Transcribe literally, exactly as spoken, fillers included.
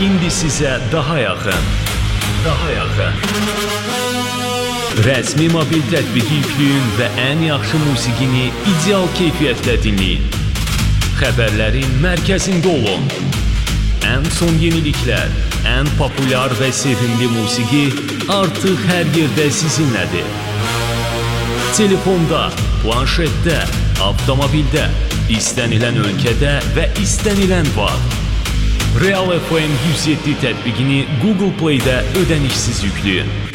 indi sizə daha yaxın. Daha yaxın. Rəsmi mobil tətbiqi yükləyin və ən yaxşı musiqini ideal keyfiyyətlə dinləyin. Xəbərlərin mərkəzində olun. Ən son yeniliklər, ən populyar və sevimli musiqi artıq hər yerdə sizinlədir. Telefonda, planşetdə, avtomobildə, istənilən ölkədə və istənilən vaxt. Real F M yüz yeddi tətbiqini Google Play-də ödənişsiz yükləyin.